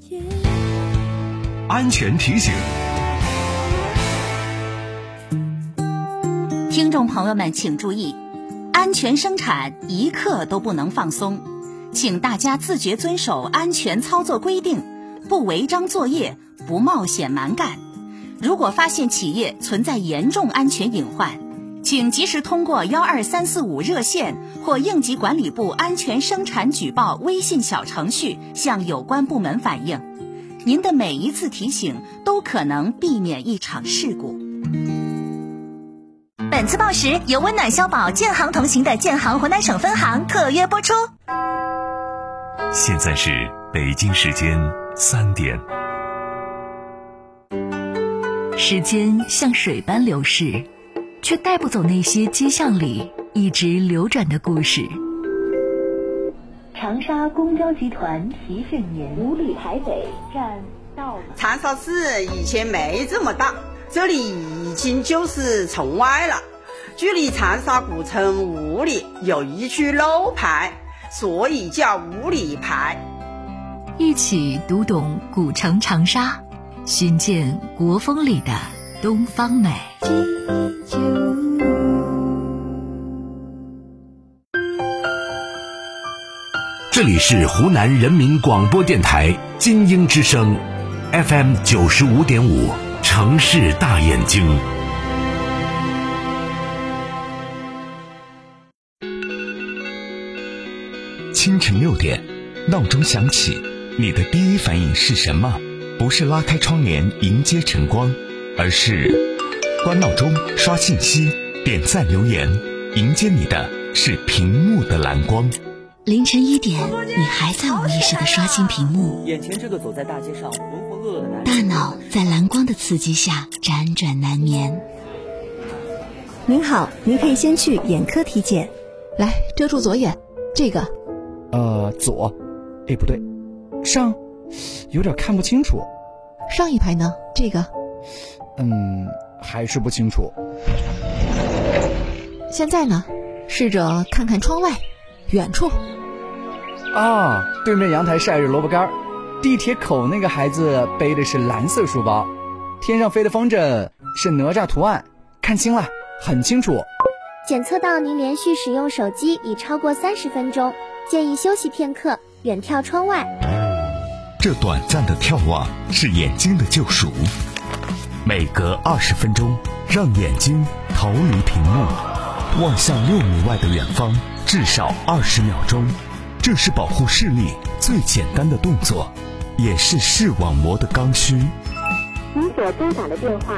安全提醒。 听众朋友们请注意，安全生产一刻都不能放松，请大家自觉遵守安全操作规定，不违章作业，不冒险蛮干。如果发现企业存在严重安全隐患，请及时通过12345热线或应急管理部安全生产举报微信小程序向有关部门反映。您的每一次提醒都可能避免一场事故。本次报时由温暖消保建行同行的建行湖南省分行特约播出。 现在是北京时间3点。 时间像水般流逝，却带不走那些街巷里一直流转的故事。 长沙公交集团提示您：五里台北站到了。 长沙市以前没这么大，这里已经就是城外了。距离长沙古城5里有一区漏牌，所以叫五里牌。 一起读懂古城长沙，寻见国风里的东方美。 这里是湖南人民广播电台金鹰之声 FM 95.5城市大眼睛。 清晨6点，闹钟响起，你的第一反应是什么？不是拉开窗帘迎接晨光，而是关闹钟、刷信息、点赞留言，迎接你的是屏幕的蓝光。 凌晨1点，你还在无意识地刷新屏幕， 眼前这个走在大街上浑浑噩噩的男人， 大脑在蓝光的刺激下辗转难眠。 您好，您可以先去眼科体检。 来，遮住左眼，这个左，不对，上，有点看不清楚。 上一排呢？这个还是不清楚。 现在呢？试着看看窗外，远处。 对面阳台晒着萝卜干，地铁口那个孩子背的是蓝色书包，天上飞的风筝是哪吒图案，看清了，很清楚。 检测到您连续使用手机已超过30分钟，建议休息片刻，远眺窗外。 这短暂的眺望是眼睛的救赎，每隔20分钟，让眼睛逃离屏幕，望向6米外的远方，至少20秒钟。这是保护视力最简单的动作，也是视网膜的刚需。 您所拨打的电话